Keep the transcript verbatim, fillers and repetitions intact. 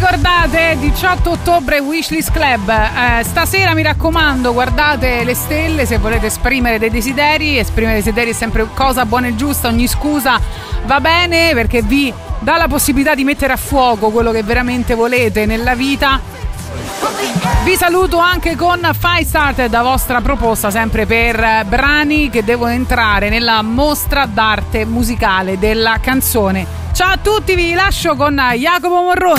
ricordate, diciotto ottobre Wishlist Club. Eh, stasera mi raccomando, guardate le stelle se volete esprimere dei desideri. Esprimere desideri è sempre cosa buona e giusta, ogni scusa va bene, perché vi dà la possibilità di mettere a fuoco quello che veramente volete nella vita. Vi saluto anche con Five Started, la vostra proposta sempre per brani che devono entrare nella mostra d'arte musicale della canzone. Ciao a tutti, vi lascio con Jacopo Morrone.